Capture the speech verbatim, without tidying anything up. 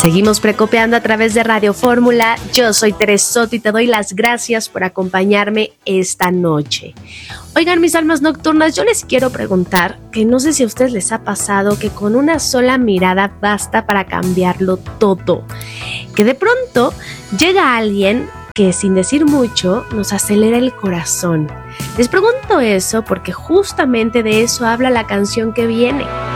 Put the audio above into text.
Seguimos precopeando a través de Radio Fórmula. Yo soy Teres Soto y te doy las gracias por acompañarme esta noche. Oigan, mis almas nocturnas, yo les quiero preguntar que no sé si a ustedes les ha pasado que con una sola mirada basta para cambiarlo todo. Que de pronto llega alguien que sin decir mucho nos acelera el corazón. Les pregunto eso porque justamente de eso habla la canción que viene.